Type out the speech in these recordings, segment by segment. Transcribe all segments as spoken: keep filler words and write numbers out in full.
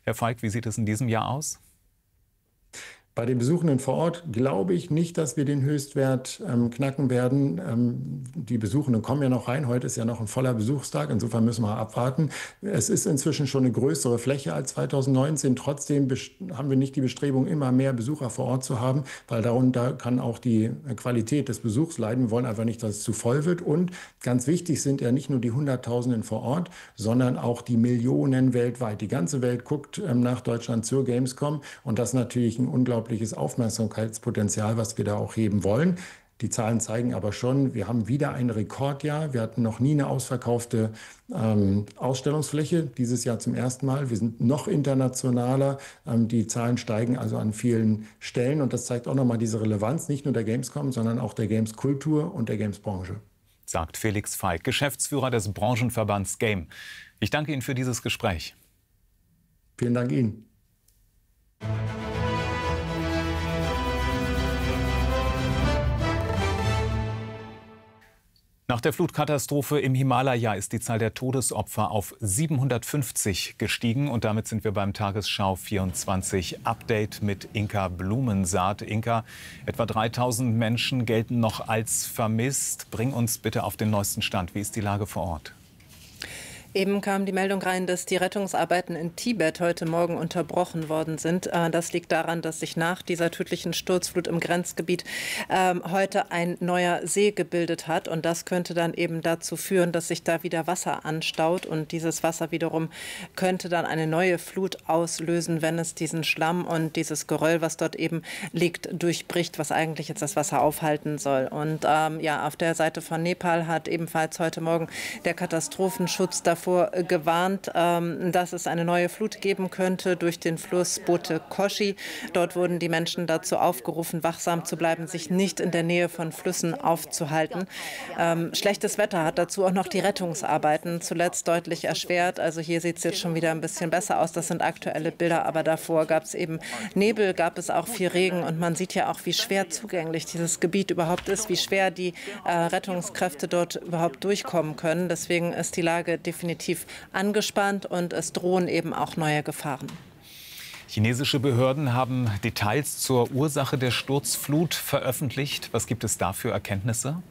Herr Falk, wie sieht es in diesem Jahr aus? Bei den Besuchenden vor Ort glaube ich nicht, dass wir den Höchstwert ähm, knacken werden. Ähm, die Besuchenden kommen ja noch rein. Heute ist ja noch ein voller Besuchstag. Insofern müssen wir abwarten. Es ist inzwischen schon eine größere Fläche als zweitausendneunzehn. Trotzdem haben wir nicht die Bestrebung, immer mehr Besucher vor Ort zu haben, weil darunter kann auch die Qualität des Besuchs leiden. Wir wollen einfach nicht, dass es zu voll wird. Und ganz wichtig sind ja nicht nur die Hunderttausenden vor Ort, sondern auch die Millionen weltweit. Die ganze Welt guckt ähm, nach Deutschland zur Gamescom. Und das ist natürlich ein unglaubliches Aufmerksamkeitspotenzial, was wir da auch heben wollen. Die Zahlen zeigen aber schon, wir haben wieder ein Rekordjahr. Wir hatten noch nie eine ausverkaufte ähm, Ausstellungsfläche, dieses Jahr zum ersten Mal. Wir sind noch internationaler. Ähm, die Zahlen steigen also an vielen Stellen. Und das zeigt auch nochmal diese Relevanz, nicht nur der Gamescom, sondern auch der Games-Kultur und der Games-Branche. Sagt Felix Falk, Geschäftsführer des Branchenverbands Game. Ich danke Ihnen für dieses Gespräch. Vielen Dank Ihnen. Nach der Flutkatastrophe im Himalaya ist die Zahl der Todesopfer auf siebenhundertfünfzig gestiegen. Und damit sind wir beim Tagesschau vierundzwanzig Update mit Inka Blumensaat. Inka, etwa dreitausend Menschen gelten noch als vermisst. Bring uns bitte auf den neuesten Stand. Wie ist die Lage vor Ort? Eben kam die Meldung rein, dass die Rettungsarbeiten in Tibet heute Morgen unterbrochen worden sind. Das liegt daran, dass sich nach dieser tödlichen Sturzflut im Grenzgebiet ähm, heute ein neuer See gebildet hat. Und das könnte dann eben dazu führen, dass sich da wieder Wasser anstaut. Und dieses Wasser wiederum könnte dann eine neue Flut auslösen, wenn es diesen Schlamm und dieses Geröll, was dort eben liegt, durchbricht, was eigentlich jetzt das Wasser aufhalten soll. Und ähm, ja, auf der Seite von Nepal hat ebenfalls heute Morgen der Katastrophenschutz davor gewarnt, dass es eine neue Flut geben könnte durch den Fluss Bote Koshi. Dort wurden die Menschen dazu aufgerufen, wachsam zu bleiben, sich nicht in der Nähe von Flüssen aufzuhalten. Ähm, schlechtes Wetter hat dazu auch noch die Rettungsarbeiten zuletzt deutlich erschwert. Also hier sieht es jetzt schon wieder ein bisschen besser aus. Das sind aktuelle Bilder, aber davor gab es eben Nebel, gab es auch viel Regen und man sieht ja auch, wie schwer zugänglich dieses Gebiet überhaupt ist, wie schwer die äh, Rettungskräfte dort überhaupt durchkommen können. Deswegen ist die Lage definitiv angespannt und es drohen eben auch neue Gefahren. Chinesische Behörden haben Details zur Ursache der Sturzflut veröffentlicht. Was gibt es da für Erkenntnisse?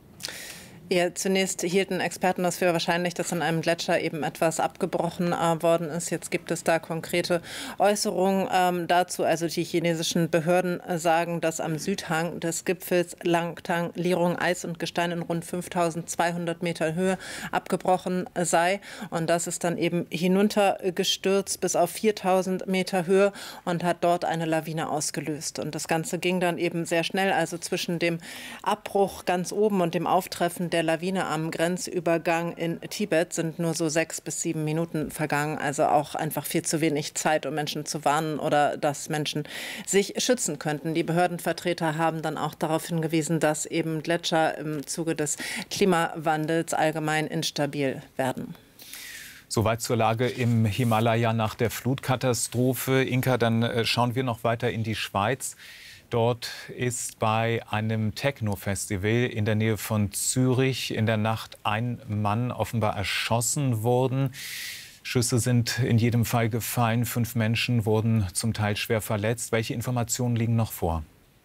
Ja, zunächst hielten Experten das für wahrscheinlich, dass in einem Gletscher eben etwas abgebrochen äh, worden ist. Jetzt gibt es da konkrete Äußerungen ähm, dazu. Also die chinesischen Behörden äh, sagen, dass am Südhang des Gipfels Langtang Lierung, Eis und Gestein in rund fünftausendzweihundert Meter Höhe abgebrochen äh, sei. Und das ist dann eben hinuntergestürzt bis auf viertausend Meter Höhe und hat dort eine Lawine ausgelöst. Und das Ganze ging dann eben sehr schnell. Also zwischen dem Abbruch ganz oben und dem Auftreffen der der Lawine am Grenzübergang in Tibet sind nur so sechs bis sieben Minuten vergangen. Also auch einfach viel zu wenig Zeit, um Menschen zu warnen oder dass Menschen sich schützen könnten. Die Behördenvertreter haben dann auch darauf hingewiesen, dass eben Gletscher im Zuge des Klimawandels allgemein instabil werden. Soweit zur Lage im Himalaya nach der Flutkatastrophe. Inka, dann schauen wir noch weiter in die Schweiz. Dort ist bei einem Techno-Festival in der Nähe von Zürich in der Nacht ein Mann offenbar erschossen worden. Schüsse sind in jedem Fall gefallen. Fünf Menschen wurden zum Teil schwer verletzt. Welche Informationen liegen noch vor?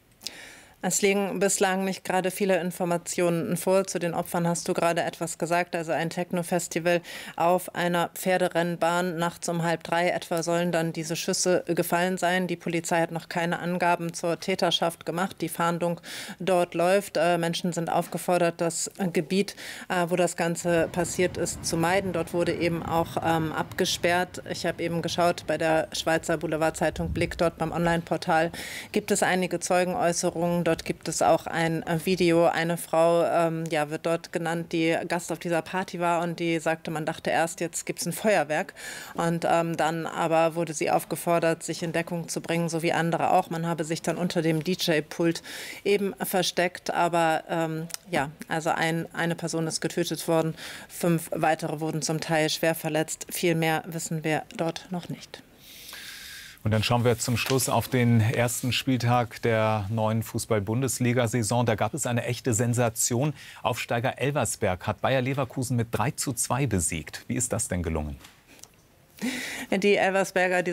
Es liegen bislang nicht gerade viele Informationen vor. Zu den Opfern hast du gerade etwas gesagt. Also ein Techno-Festival auf einer Pferderennbahn. Nachts um halb drei etwa sollen dann diese Schüsse gefallen sein. Die Polizei hat noch keine Angaben zur Täterschaft gemacht. Die Fahndung dort läuft. Äh, Menschen sind aufgefordert, das Gebiet, äh, wo das Ganze passiert ist, zu meiden. Dort wurde eben auch ähm, abgesperrt. Ich habe eben geschaut bei der Schweizer Boulevardzeitung Blick. Dort beim Online-Portal gibt es einige Zeugenäußerungen. Dort gibt es auch ein Video. Eine Frau ähm, ja, wird dort genannt, die Gast auf dieser Party war und die sagte, man dachte erst, jetzt gibt es ein Feuerwerk. Und ähm, dann aber wurde sie aufgefordert, sich in Deckung zu bringen, so wie andere auch. Man habe sich dann unter dem D J-Pult eben versteckt. Aber ähm, ja, also ein, eine Person ist getötet worden. Fünf weitere wurden zum Teil schwer verletzt. Viel mehr wissen wir dort noch nicht. Und dann schauen wir zum Schluss auf den ersten Spieltag der neuen Fußball-Bundesliga-Saison. Da gab es eine echte Sensation. Aufsteiger Elversberg hat Bayer Leverkusen mit drei zu zwei besiegt. Wie ist das denn gelungen? Die Elversberger, die